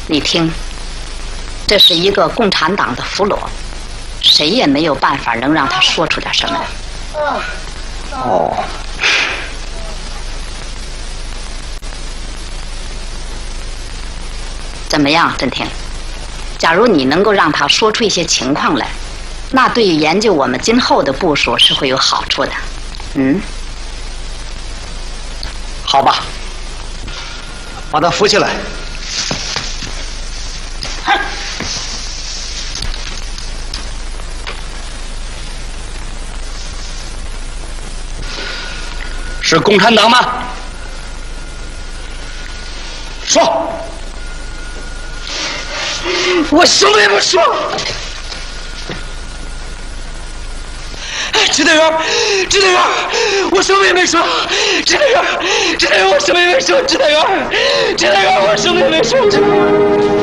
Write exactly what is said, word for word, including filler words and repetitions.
你听，这是一个共产党的俘虏，谁也没有办法能让他说出点什么来。 哦。 怎么样，振廷？假如你能够让他说出一些情况来，那对于研究我们今后的部署是会有好处的。嗯， 好吧，把他扶起来。是共产党吗？说。我什么也不说。指导员，指导员，我什么也没说。指导员，指导员，我什么也没说。指导员，指导员，我什么也没说。